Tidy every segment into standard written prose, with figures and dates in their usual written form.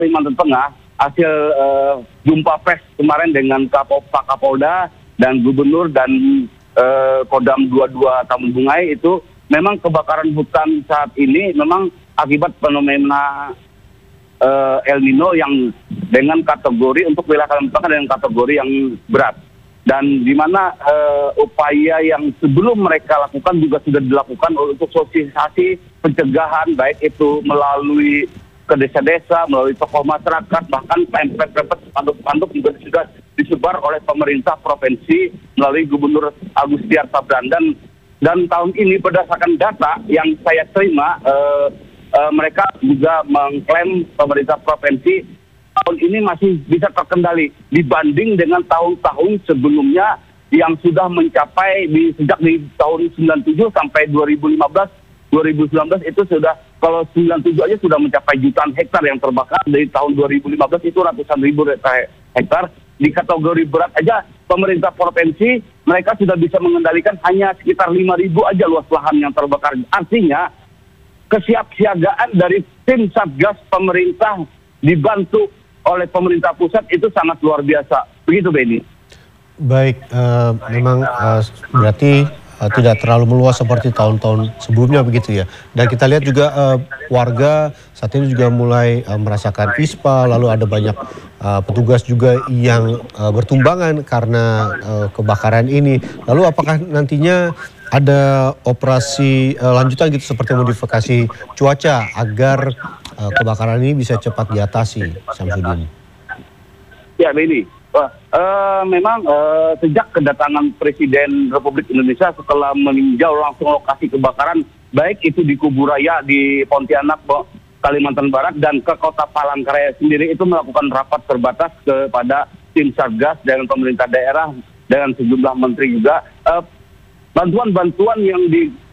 Kalimantan Tengah, hasil jumpa pers kemarin dengan Pak Kapolda dan Gubernur dan Kodam 22 Taman Bungai itu memang kebakaran hutan saat ini memang akibat fenomena El Nino yang dengan kategori untuk wilayah Kalimantan Tengah dengan kategori yang berat. Dan di mana upaya yang sebelum mereka lakukan juga sudah dilakukan untuk sosialisasi pencegahan, baik itu melalui ke desa-desa, melalui tokoh masyarakat, bahkan pempek-pempek spanduk-spanduk juga sudah disebar oleh pemerintah provinsi melalui Gubernur Agustiar Sabran. Dan tahun ini berdasarkan data yang saya terima, mereka juga mengklaim pemerintah provinsi tahun ini masih bisa terkendali dibanding dengan tahun-tahun sebelumnya yang sudah mencapai sejak di tahun 97 sampai 2015, 2019 itu sudah, kalau 97 aja sudah mencapai jutaan hektar yang terbakar. Dari tahun 2015 itu ratusan ribu hektar. Di kategori berat aja pemerintah provinsi mereka sudah bisa mengendalikan hanya sekitar 5.000 aja luas lahan yang terbakar. Artinya kesiapsiagaan dari tim Satgas pemerintah dibantu oleh pemerintah pusat itu sangat luar biasa. Begitu, Benny. Baik, memang berarti tidak terlalu meluas seperti tahun-tahun sebelumnya begitu ya. Dan kita lihat juga warga saat ini juga mulai merasakan ispa, lalu ada banyak petugas juga yang bertumbangan karena kebakaran ini. Lalu apakah nantinya ada operasi lanjutan gitu seperti modifikasi cuaca agar kebakaran ini bisa cepat diatasi, Samsudin? Ya, Benny. Memang sejak kedatangan Presiden Republik Indonesia setelah meninjau langsung lokasi kebakaran, baik itu di Kuburaya di Pontianak, Kalimantan Barat, dan ke Kota Palangkaraya sendiri itu melakukan rapat terbatas kepada tim Satgas dengan pemerintah daerah dengan sejumlah menteri juga. Bantuan-bantuan yang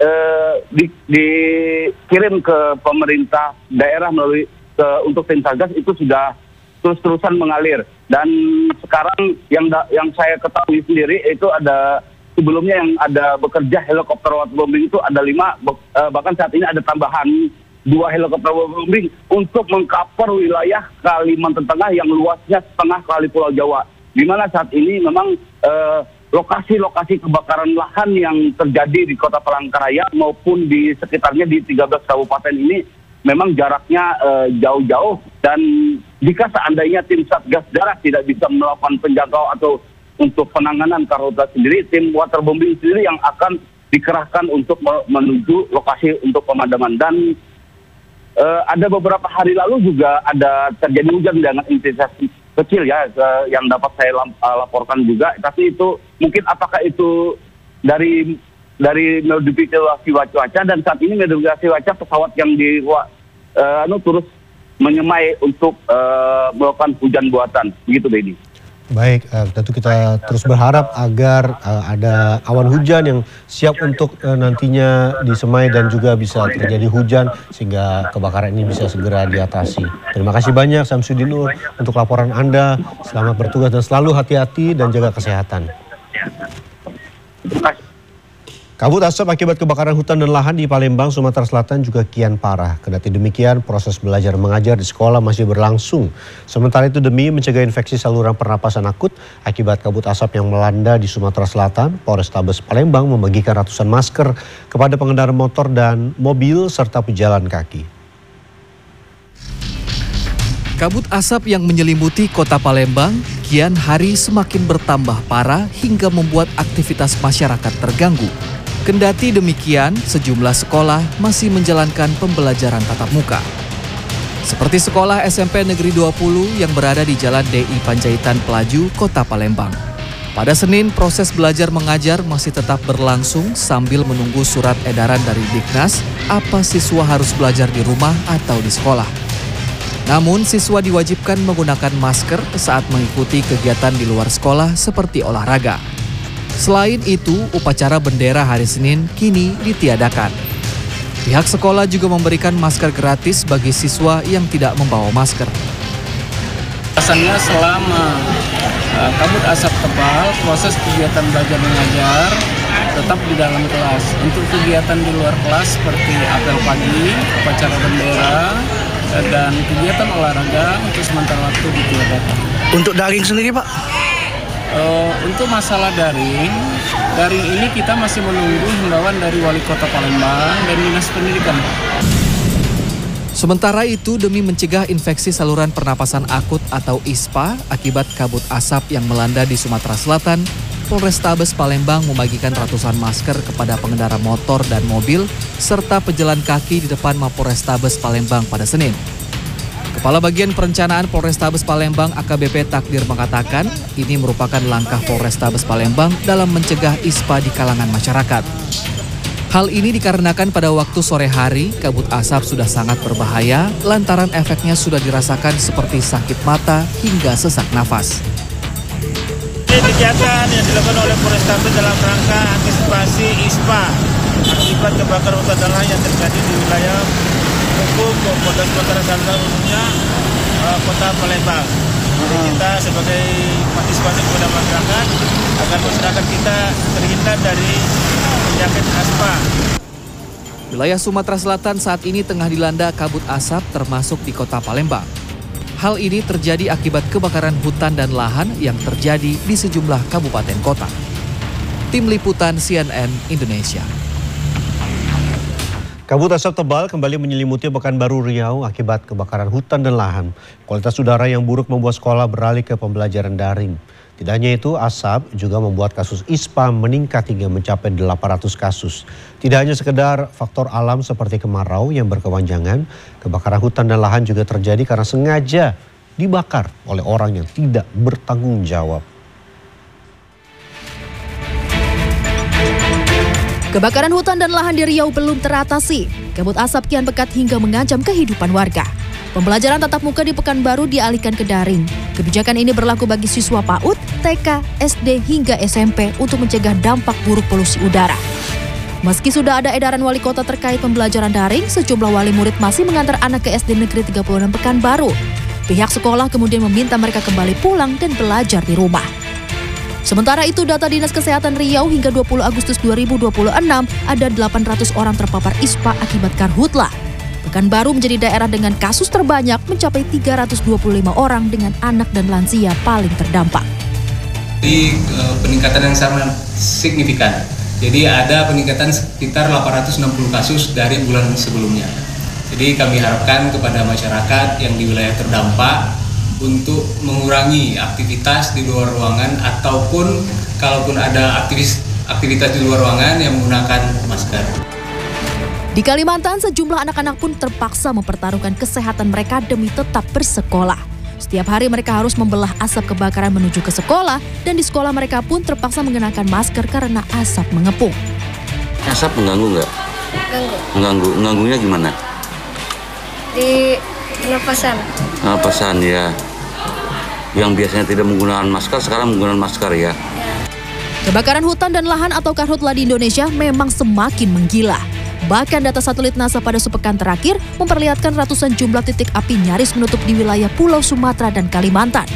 dikirim ke pemerintah daerah melalui untuk tim Satgas itu sudah terus-terusan mengalir. Dan sekarang yang saya ketahui sendiri itu ada sebelumnya yang ada bekerja helikopter waterbombing itu ada 5, bahkan saat ini ada tambahan 2 helikopter waterbombing untuk mengcover wilayah Kalimantan Tengah yang luasnya setengah kali Pulau Jawa. Di mana saat ini memang lokasi-lokasi kebakaran lahan yang terjadi di Kota Palangkaraya maupun di sekitarnya di 13 kabupaten ini memang jaraknya jauh-jauh, dan jika seandainya tim Satgas Darat tidak bisa melakukan penjangkau atau untuk penanganan karhutla sendiri, tim waterbombing sendiri yang akan dikerahkan untuk menuju lokasi untuk pemadaman. Dan ada beberapa hari lalu juga ada terjadi hujan dengan intensitas kecil ya, yang dapat saya laporkan juga. Tapi itu mungkin apakah itu dari modifikasi cuaca, dan saat ini modifikasi cuaca pesawat yang terus menyemai untuk melakukan hujan buatan. Begitu, Benny. Baik, tentu kita terus berharap agar ada awan hujan yang siap untuk nantinya disemai dan juga bisa terjadi hujan sehingga kebakaran ini bisa segera diatasi. Terima kasih banyak Samsudin Nur untuk laporan Anda. Selamat bertugas dan selalu hati-hati dan jaga kesehatan. Terima kasih. Kabut asap akibat kebakaran hutan dan lahan di Palembang, Sumatera Selatan juga kian parah. Kendati demikian, proses belajar mengajar di sekolah masih berlangsung. Sementara itu demi mencegah infeksi saluran pernapasan akut akibat kabut asap yang melanda di Sumatera Selatan, Polrestabes Palembang membagikan ratusan masker kepada pengendara motor dan mobil serta pejalan kaki. Kabut asap yang menyelimuti kota Palembang kian hari semakin bertambah parah hingga membuat aktivitas masyarakat terganggu. Kendati demikian, sejumlah sekolah masih menjalankan pembelajaran tatap muka. Seperti sekolah SMP Negeri 20 yang berada di Jalan DI Panjaitan Pelaju, Kota Palembang. Pada Senin, proses belajar mengajar masih tetap berlangsung sambil menunggu surat edaran dari Diknas apa siswa harus belajar di rumah atau di sekolah. Namun, siswa diwajibkan menggunakan masker saat mengikuti kegiatan di luar sekolah seperti olahraga. Selain itu, upacara bendera hari Senin kini ditiadakan. Pihak sekolah juga memberikan masker gratis bagi siswa yang tidak membawa masker. Alasannya selama kabut asap tebal, proses kegiatan belajar mengajar tetap di dalam kelas. Untuk kegiatan di luar kelas seperti apel pagi, upacara bendera, dan kegiatan olahraga untuk sementara waktu ditiadakan. Untuk daring sendiri Pak? Untuk masalah daring ini kita masih menunggu himbauan dari Wali Kota Palembang dan Dinas Pendidikan. Sementara itu, demi mencegah infeksi saluran pernapasan akut atau ISPA akibat kabut asap yang melanda di Sumatera Selatan, Polrestabes Palembang membagikan ratusan masker kepada pengendara motor dan mobil serta pejalan kaki di depan Mapolrestabes Palembang pada Senin. Kepala Bagian Perencanaan Polrestabes Palembang AKBP Takdir mengatakan ini merupakan langkah Polrestabes Palembang dalam mencegah ISPA di kalangan masyarakat. Hal ini dikarenakan pada waktu sore hari kabut asap sudah sangat berbahaya lantaran efeknya sudah dirasakan seperti sakit mata hingga sesak nafas. Kegiatan yang dilakukan oleh Polrestabes dalam rangka antisipasi ISPA akibat kebakaran hutan dan lahan yang terjadi di wilayah hukum Polda Sumatera Selatan khususnya Kota Palembang. Jadi kita sebagai partisipasi kepada masyarakat agar masyarakat kita terhindar dari penyakit ISPA. Wilayah Sumatera Selatan saat ini tengah dilanda kabut asap termasuk di Kota Palembang. Hal ini terjadi akibat kebakaran hutan dan lahan yang terjadi di sejumlah kabupaten kota. Tim Liputan CNN Indonesia. Kabut asap tebal kembali menyelimuti Pekanbaru Riau akibat kebakaran hutan dan lahan. Kualitas udara yang buruk membuat sekolah beralih ke pembelajaran daring. Tidak hanya itu, asap juga membuat kasus ISPA meningkat hingga mencapai 800 kasus. Tidak hanya sekedar faktor alam seperti kemarau yang berkepanjangan, kebakaran hutan dan lahan juga terjadi karena sengaja dibakar oleh orang yang tidak bertanggung jawab. Kebakaran hutan dan lahan di Riau belum teratasi. Kabut asap kian pekat hingga mengancam kehidupan warga. Pembelajaran tatap muka di Pekanbaru dialihkan ke daring. Kebijakan ini berlaku bagi siswa PAUD, TK, SD hingga SMP untuk mencegah dampak buruk polusi udara. Meski sudah ada edaran wali kota terkait pembelajaran daring, sejumlah wali murid masih mengantar anak ke SD Negeri 36 Pekanbaru. Pihak sekolah kemudian meminta mereka kembali pulang dan belajar di rumah. Sementara itu, data Dinas Kesehatan Riau hingga 20 Agustus 2026 ada 800 orang terpapar ISPA akibat karhutla. Pekanbaru menjadi daerah dengan kasus terbanyak mencapai 325 orang dengan anak dan lansia paling terdampak. Di peningkatan yang sangat signifikan. Jadi ada peningkatan sekitar 860 kasus dari bulan sebelumnya. Jadi kami harapkan kepada masyarakat yang di wilayah terdampak untuk mengurangi aktivitas di luar ruangan ataupun kalaupun ada aktivitas di luar ruangan yang menggunakan masker. Di Kalimantan, sejumlah anak-anak pun terpaksa mempertaruhkan kesehatan mereka demi tetap bersekolah. Setiap hari mereka harus membelah asap kebakaran menuju ke sekolah dan di sekolah mereka pun terpaksa mengenakan masker karena asap mengepung. Asap mengganggu nggak? Mengganggu. Mengganggunya gimana? Di pernapasan. Pernapasan ya. Yang biasanya tidak menggunakan masker sekarang menggunakan masker ya. Kebakaran hutan dan lahan atau karhutla di Indonesia memang semakin menggila. Bahkan data satelit NASA pada sepekan terakhir memperlihatkan ratusan jumlah titik api nyaris menutup di wilayah Pulau Sumatera dan Kalimantan.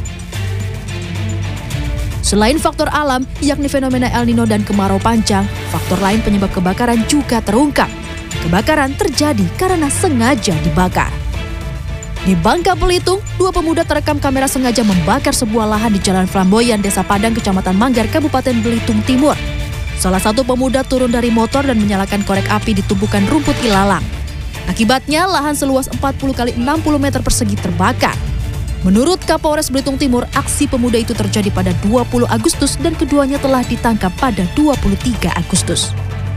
Selain faktor alam, yakni fenomena El Nino dan kemarau panjang, faktor lain penyebab kebakaran juga terungkap. Kebakaran terjadi karena sengaja dibakar. Di Bangka Belitung, 2 pemuda terekam kamera sengaja membakar sebuah lahan di Jalan Flamboyan, Desa Padang, Kecamatan Manggar, Kabupaten Belitung Timur. Salah satu pemuda turun dari motor dan menyalakan korek api di tumpukan rumput ilalang. Akibatnya, lahan seluas 40 x 60 meter persegi terbakar. Menurut Kapolres Belitung Timur, aksi pemuda itu terjadi pada 20 Agustus dan keduanya telah ditangkap pada 23 Agustus.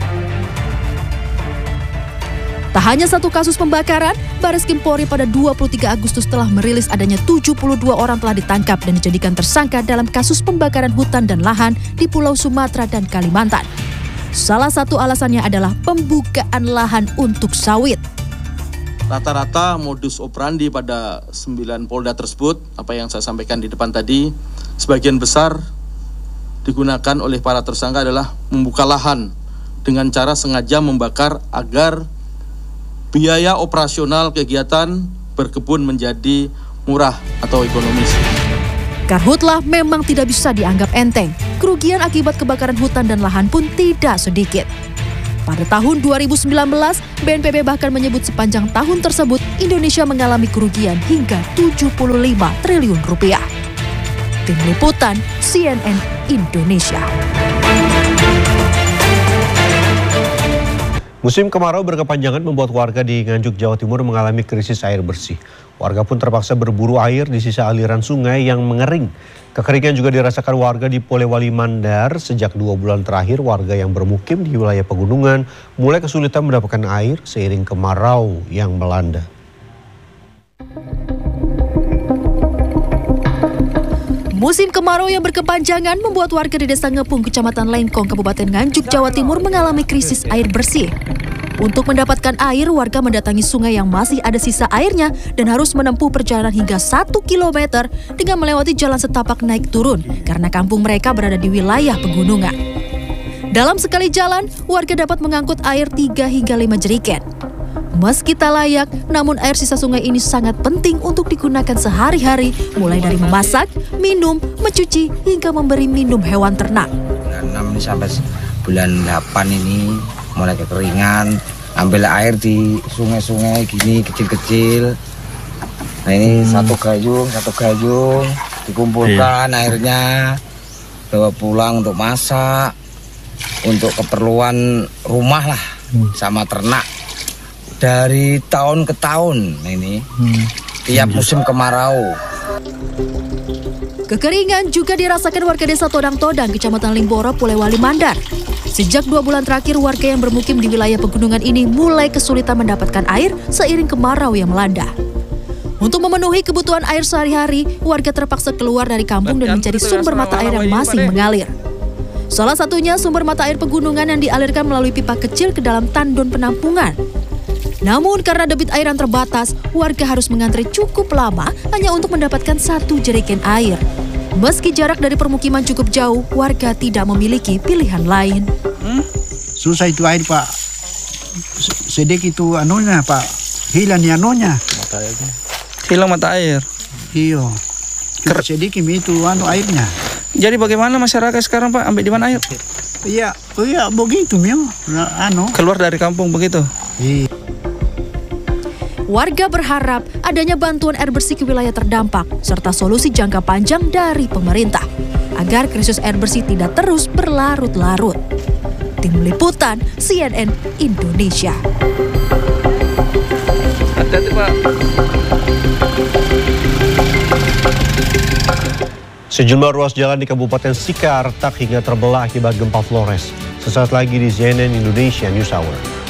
Tak hanya satu kasus pembakaran, Bareskrim Polri pada 23 Agustus telah merilis adanya 72 orang telah ditangkap dan dijadikan tersangka dalam kasus pembakaran hutan dan lahan di Pulau Sumatera dan Kalimantan. Salah satu alasannya adalah pembukaan lahan untuk sawit. Rata-rata modus operandi pada 9 Polda tersebut, apa yang saya sampaikan di depan tadi, sebagian besar digunakan oleh para tersangka adalah membuka lahan dengan cara sengaja membakar agar biaya operasional kegiatan berkebun menjadi murah atau ekonomis. Karhutla memang tidak bisa dianggap enteng. Kerugian akibat kebakaran hutan dan lahan pun tidak sedikit. Pada tahun 2019, BNPB bahkan menyebut sepanjang tahun tersebut Indonesia mengalami kerugian hingga 75 triliun rupiah. Tim Liputan CNN Indonesia. Musim kemarau berkepanjangan membuat warga di Nganjuk, Jawa Timur mengalami krisis air bersih. Warga pun terpaksa berburu air di sisa aliran sungai yang mengering. Kekeringan juga dirasakan warga di Polewali Mandar. Sejak 2 bulan terakhir, warga yang bermukim di wilayah pegunungan mulai kesulitan mendapatkan air seiring kemarau yang melanda. Musim kemarau yang berkepanjangan membuat warga di Desa Ngepung, Kecamatan Lengkong, Kabupaten Nganjuk, Jawa Timur mengalami krisis air bersih. Untuk mendapatkan air, warga mendatangi sungai yang masih ada sisa airnya dan harus menempuh perjalanan hingga 1 km dengan melewati jalan setapak naik turun karena kampung mereka berada di wilayah pegunungan. Dalam sekali jalan, warga dapat mengangkut air 3 hingga 5 jerigen. Meski tak layak, namun air sisa sungai ini sangat penting untuk digunakan sehari-hari, mulai dari memasak, minum, mencuci, hingga memberi minum hewan ternak. Bulan 6 sampai bulan 8 ini mulai kekeringan, ambil air di sungai-sungai gini kecil-kecil. Nah ini satu gayung dikumpulkan airnya, bawa pulang untuk masak, untuk keperluan rumah lah, sama ternak. Dari tahun ke tahun ini, tiap musim kemarau. Kekeringan juga dirasakan warga Desa Todang-Todang, Kecamatan Limboro, Polewali Mandar. Sejak 2 bulan terakhir, warga yang bermukim di wilayah pegunungan ini mulai kesulitan mendapatkan air seiring kemarau yang melanda. Untuk memenuhi kebutuhan air sehari-hari, warga terpaksa keluar dari kampung dan mencari sumber mata air yang masih mengalir. Salah satunya sumber mata air pegunungan yang dialirkan melalui pipa kecil ke dalam tandon penampungan. Namun karena debit air yang terbatas, warga harus mengantri cukup lama hanya untuk mendapatkan 1 jerigen air. Meski jarak dari permukiman cukup jauh, warga tidak memiliki pilihan lain. Susah itu air, Pak. Sedikit itu anunya, Pak. Hilang anunya. Hilang mata air. Iya. Sedikit itu airnya. Jadi bagaimana masyarakat sekarang, Pak? Ambil di mana air? Iya, begitu, Mio. Keluar dari kampung begitu. Iya. Warga berharap adanya bantuan air bersih ke wilayah terdampak serta solusi jangka panjang dari pemerintah agar krisis air bersih tidak terus berlarut-larut. Tim Liputan CNN Indonesia. Hati-hati, Pak. Sejumlah ruas jalan di Kabupaten Sika retak hingga terbelah akibat gempa Flores. Sesaat lagi di CNN Indonesia News Hour.